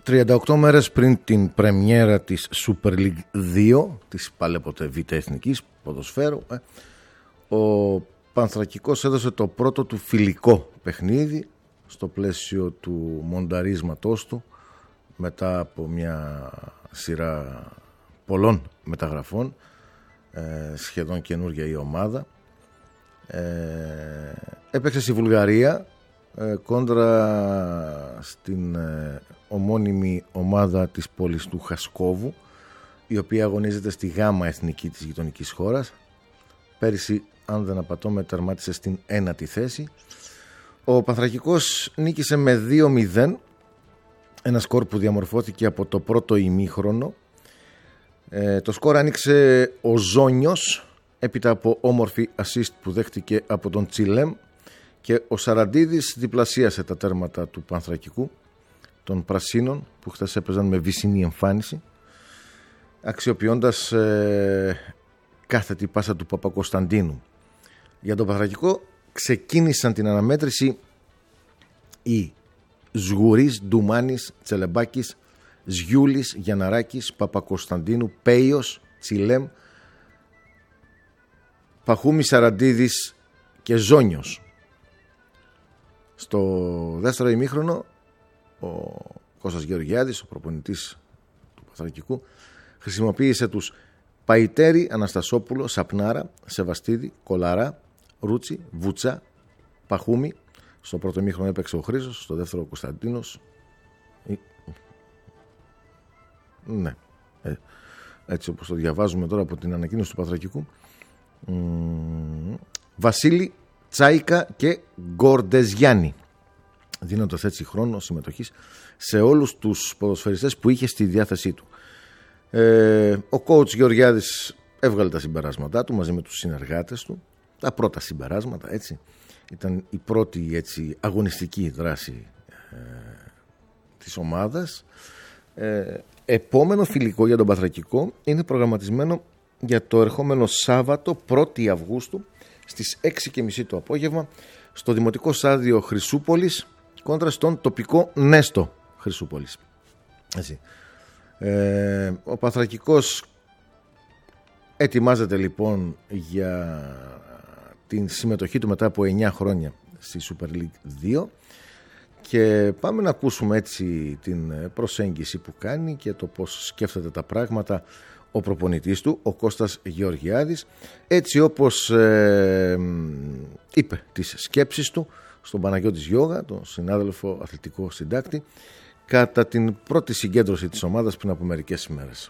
38 μέρες πριν την πρεμιέρα της Super League 2, της παλαιπότε Β' Εθνικής ποδοσφαίρου, ο Πανθρακικός έδωσε το πρώτο του φιλικό παιχνίδι στο πλαίσιο του μονταρίσματός του μετά από μια σειρά πολλών μεταγραφών, σχεδόν καινούργια η ομάδα. Έπαιξε στη Βουλγαρία κόντρα στην ομώνυμη ομάδα της πόλης του Χασκόβου, η οποία αγωνίζεται στη Γάμα Εθνική της γειτονικής χώρας. Πέρυσι, αν δεν απατώμε, τερμάτισε στην 1η θέση. Ο Πανθρακικός νίκησε με 2-0, ένα σκορ που διαμορφώθηκε από το πρώτο ημίχρονο. Το σκορ άνοιξε ο Ζόνιος έπειτα από όμορφη assist που δέχτηκε από τον Τσιλέμ, και ο Σαραντίδης διπλασίασε τα τέρματα του Πανθρακικού, των Πρασίνων, που χθες έπαιζαν με βυσσινή εμφάνιση, αξιοποιώντας κάθετη πάσα του Παπακοσταντίνου. Για τον Πανθρακικό ξεκίνησαν την αναμέτρηση οι Σγουρής, Ντουμάνης, Τσελεμπάκης, Ζιούλης, Γιανναράκης, Παπακοσταντίνου, Πέιος, Τσιλέμ, Παχούμη, Σαραντίδης και Ζόνιος. Στο δεύτερο ημίχρονο ο Κώστας Γεωργιάδης, ο προπονητής του Πανθρακικού, χρησιμοποίησε τους Παϊτέρη, Αναστασόπουλο, Σαπνάρα, Σεβαστίδη, Κολαρά, Ρούτσι, Βουτσά, Παχούμη. Στο πρώτο ημίχρονο έπαιξε ο Χρήστος, στο δεύτερο ο Κωνσταντίνος. Ναι, έτσι όπως το διαβάζουμε τώρα από την ανακοίνωση του Πανθρακικού. Βασίλη, Τσάικα και Γκορντεζιάννη, δίνοντας έτσι χρόνο συμμετοχής σε όλους τους ποδοσφαιριστές που είχε στη διάθεσή του. Ο coach Γεωργιάδης έβγαλε τα συμπεράσματά του μαζί με τους συνεργάτες του, τα πρώτα συμπεράσματα, έτσι. Ήταν η πρώτη έτσι αγωνιστική δράση της ομάδας. Επόμενο φιλικό για τον Πανθρακικό είναι προγραμματισμένο για το ερχόμενο Σάββατο 1η Αυγούστου στις 6:30 το απόγευμα στο Δημοτικό Στάδιο Χρυσούπολης κόντρα στον τοπικό Νέστο Χρυσούπολης. Έτσι. Ο Πανθρακικός ετοιμάζεται λοιπόν για την συμμετοχή του μετά από 9 χρόνια στη Super League 2 και πάμε να ακούσουμε έτσι την προσέγγιση που κάνει και το πώς σκέφτεται τα πράγματα ο προπονητής του, ο Κώστας Γεωργιάδης, έτσι όπως είπε τις σκέψεις του στον Παναγιώτης Γιώγα, τον συνάδελφο αθλητικό συντάκτη, κατά την πρώτη συγκέντρωση της ομάδας πριν από μερικές ημέρες.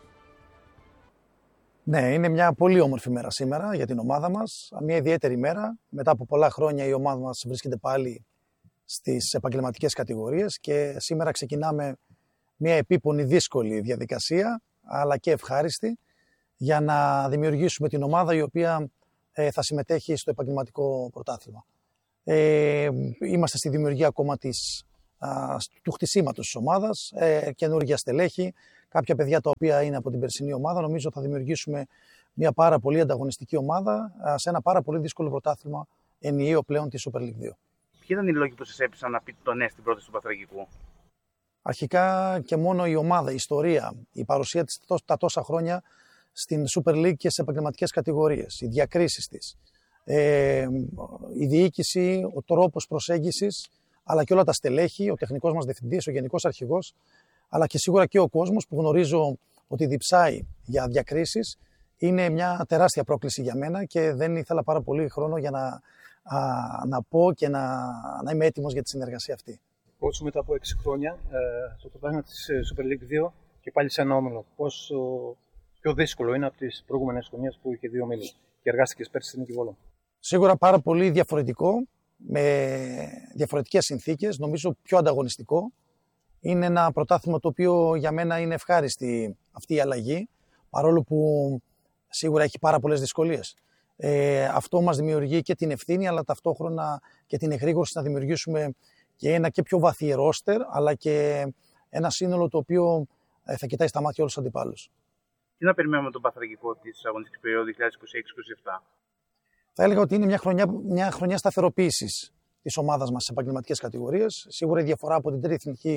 Ναι, είναι μια πολύ όμορφη μέρα σήμερα για την ομάδα μας. Μια ιδιαίτερη μέρα. Μετά από πολλά χρόνια η ομάδα μας βρίσκεται πάλι στις επαγγελματικές κατηγορίες και σήμερα ξεκινάμε μια επίπονη δύσκολη διαδικασία, αλλά και ευχάριστη, για να δημιουργήσουμε την ομάδα η οποία θα συμμετέχει στο επαγγελματικό πρωτάθλημα. Είμαστε στη δημιουργία ακόμα του χτισήματος της ομάδας, καινούργια στελέχη, κάποια παιδιά τα οποία είναι από την περσινή ομάδα. Νομίζω θα δημιουργήσουμε μια πάρα πολύ ανταγωνιστική ομάδα σε ένα πάρα πολύ δύσκολο πρωτάθλημα ενιαίο πλέον τη Super League 2. Ποιοι ήταν οι λόγοι που σας έπεισαν να πείτε το ναι στην πρόταση του Πανθρακικού? Αρχικά και μόνο η ομάδα, η ιστορία, η παρουσία της τα τόσα χρόνια στην Super League και σε επαγγελματικές κατηγορίες, οι διακρίσεις της, η διοίκηση, ο τρόπος προσέγγισης, αλλά και όλα τα στελέχη, ο τεχνικός μας διευθυντής, ο γενικός αρχηγός, αλλά και σίγουρα και ο κόσμος που γνωρίζω ότι διψάει για διακρίσεις, είναι μια τεράστια πρόκληση για μένα και δεν ήθελα πάρα πολύ χρόνο για να πω και να είμαι έτοιμος για τη συνεργασία αυτή. Πόσο μετά από 6 χρόνια στο πρωτάθλημα της Super League 2 και πάλι σε ένα όμιλο, πόσο πιο δύσκολο είναι από τις προηγούμενες χρονιές που είχε 2 ομίλους και εργάστηκες πέρσι στην Νίκη Βόλο? Σίγουρα πάρα πολύ διαφορετικό, με διαφορετικές συνθήκες, νομίζω πιο ανταγωνιστικό. Είναι ένα πρωτάθλημα το οποίο για μένα είναι ευχάριστη αυτή η αλλαγή, παρόλο που σίγουρα έχει πάρα πολλές δυσκολίες. Αυτό μας δημιουργεί και την ευθύνη, αλλά ταυτόχρονα και την εγρήγορση να δημιουργήσουμε και ένα και πιο βαθύ ρόστερ, αλλά και ένα σύνολο το οποίο θα κοιτάει στα μάτια όλους τους αντιπάλους. Τι να περιμένουμε τον Πανθρακικό της αγωνιστικής περίοδου 2026-2027? Θα έλεγα ότι είναι μια χρονιά σταθεροποίησης της ομάδας μας σε επαγγελματικές κατηγορίες. Σίγουρα η διαφορά από την τρίτη εθνική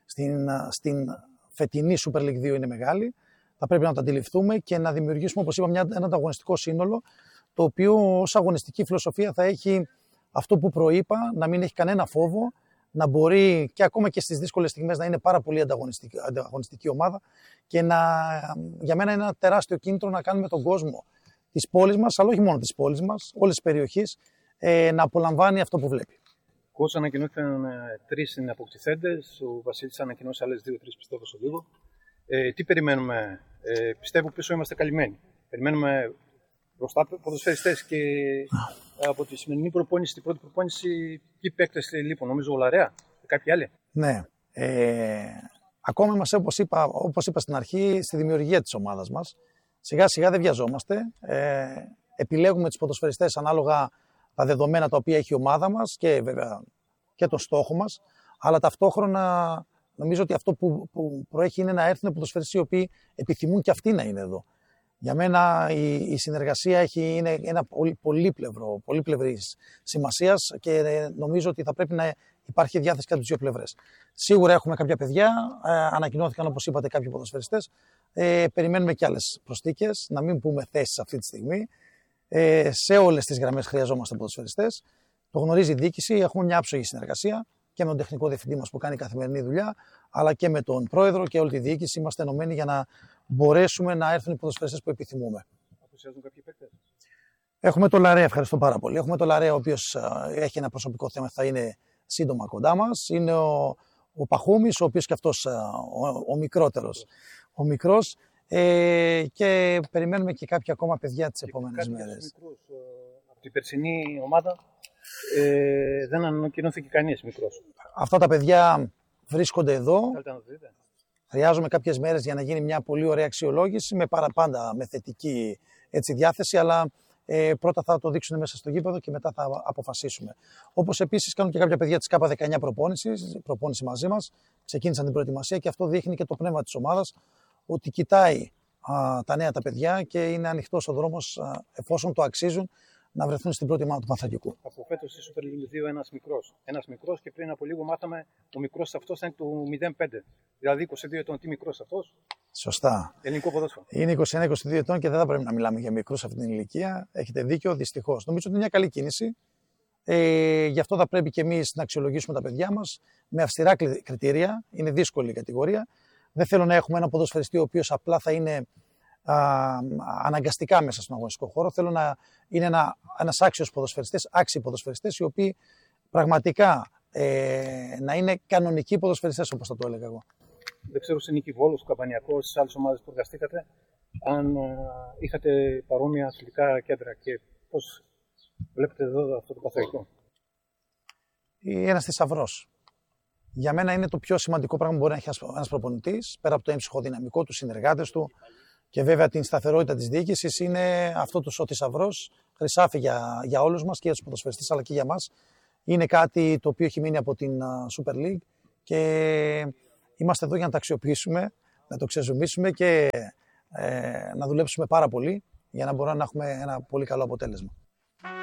στην φετινή Super League 2 είναι μεγάλη. Θα πρέπει να το αντιληφθούμε και να δημιουργήσουμε, όπως είπα, ένα ανταγωνιστικό σύνολο, το οποίο ως αγωνιστική φιλοσοφία θα έχει αυτό που προείπα, να μην έχει κανένα φόβο, να μπορεί και ακόμα και στις δύσκολες στιγμές να είναι πάρα πολύ ανταγωνιστική ομάδα και για μένα είναι ένα τεράστιο κίνητρο να κάνουμε τον κόσμο της πόλης μας, αλλά όχι μόνο της πόλης μας, όλης της περιοχής, να απολαμβάνει αυτό που βλέπει. Κόντς ανακοινώθηκαν 3 αποκτηθέντες, ο Βασίλης ανακοινώσει άλλες 2-3 πιστεύω σε λίγο. Τι περιμένουμε, πιστεύω πίσω είμαστε καλυμμένοι. Περιμένουμε μπροστά ποδοσφαιριστές και από τη σημερινή προπόνηση, την πρώτη προπόνηση, τι παίκτες λείπουν, νομίζω ο Λαρέα και κάποιοι άλλοι. Ναι. Ακόμα είμαστε, όπως είπα στην αρχή, στη δημιουργία της ομάδας μας. Σιγά σιγά δεν βιαζόμαστε. Επιλέγουμε τους ποδοσφαιριστές ανάλογα τα δεδομένα τα οποία έχει η ομάδα μας και βέβαια και τον στόχο μας. Αλλά ταυτόχρονα νομίζω ότι αυτό που προέχει είναι να έρθουν ποδοσφαιριστές οι οποίοι επιθυμούν και αυτοί να είναι εδώ. Για μένα η συνεργασία είναι ένα πολύπλευρη σημασίας και νομίζω ότι θα πρέπει να υπάρχει διάθεση και από τις δύο πλευρές. Σίγουρα έχουμε κάποια παιδιά, ανακοινώθηκαν όπως είπατε κάποιοι ποδοσφαιριστές. Περιμένουμε και άλλες προσθήκες, να μην πούμε θέσεις αυτή τη στιγμή. Σε όλες τις γραμμές χρειαζόμαστε ποδοσφαιριστές. Το γνωρίζει η διοίκηση, έχουμε μια άψογη συνεργασία και με τον τεχνικό διευθυντή μας που κάνει καθημερινή δουλειά, αλλά και με τον πρόεδρο και όλη τη διοίκηση. Είμαστε ενωμένοι για να μπορέσουμε να έρθουν οι ποδοσφαιριστές που επιθυμούμε. Απουσιάζουν κάποιοι παίκτες. Έχουμε τον Λαρέα, ευχαριστώ πάρα πολύ. Έχουμε τον Λαρέα, ο οποίος έχει ένα προσωπικό θέμα, θα είναι σύντομα κοντά μας. Είναι ο Παχούμης, ο οποίος και αυτός ο μικρότερος. Ο μικρός. Και περιμένουμε και κάποια ακόμα παιδιά τις επόμενες μέρες. Μικρούς, από την περσινή ομάδα δεν ανακοινώθηκε κανείς μικρός. Αυτά τα παιδιά βρίσκονται εδώ. Θέλετε να το δείτε. Χρειάζομαι κάποιες μέρες για να γίνει μια πολύ ωραία αξιολόγηση, με παραπάντα με θετική διάθεση, αλλά πρώτα θα το δείξουν μέσα στο γήπεδο και μετά θα αποφασίσουμε. Όπως επίσης κάνουν και κάποια παιδιά της K19 προπόνηση μαζί μας, ξεκίνησαν την προετοιμασία και αυτό δείχνει και το πνεύμα της ομάδας, ότι κοιτάει τα νέα τα παιδιά και είναι ανοιχτός ο δρόμος, εφόσον το αξίζουν, να βρεθούν στην πρώτη ομάδα του Παναθηναϊκού. Από φέτος στη Super League 2 ένας μικρός και πριν από λίγο μάθαμε ο μικρός αυτός ήταν του 05. Δηλαδή 22 ετών, τι μικρός αυτός. Σωστά. Ελληνικό ποδόσφαιρο. Είναι 21-22 ετών και δεν θα πρέπει να μιλάμε για μικρούς σε αυτή την ηλικία. Έχετε δίκιο, δυστυχώς. Νομίζω ότι είναι μια καλή κίνηση. Γι' αυτό θα πρέπει και εμείς να αξιολογήσουμε τα παιδιά μας με αυστηρά κριτήρια. Είναι δύσκολη η κατηγορία. Δεν θέλω να έχουμε ένα ποδοσφαιριστή ο οποίος απλά θα είναι αναγκαστικά μέσα στον αγωνιστικό χώρο. Θέλω να είναι ένας άξιος ποδοσφαιριστές, άξιοι ποδοσφαιριστές, οι οποίοι πραγματικά να είναι κανονικοί ποδοσφαιριστές, όπως θα το έλεγα εγώ. Δεν ξέρω στην Νίκη Βόλος, στο Καμπανιακό, στις άλλες ομάδες που εργαστήκατε, αν είχατε παρόμοια αθλητικά κέντρα και πώς βλέπετε εδώ αυτό το Παναθηναϊκό. Είναι ένας θησαυρός. Για μένα είναι το πιο σημαντικό πράγμα που μπορεί να έχει ένας προπονητής, πέρα από το έμψυχο δυναμικό του, συνεργάτες του και βέβαια την σταθερότητα της διοίκησης, είναι αυτό ο θησαυρός, χρυσάφι για όλους μας και για τους ποδοσφαιριστές αλλά και για μας. Είναι κάτι το οποίο έχει μείνει από την Super League και είμαστε εδώ για να τα αξιοποιήσουμε, να το ξεζουμίσουμε και να δουλέψουμε πάρα πολύ για να μπορούμε να έχουμε ένα πολύ καλό αποτέλεσμα.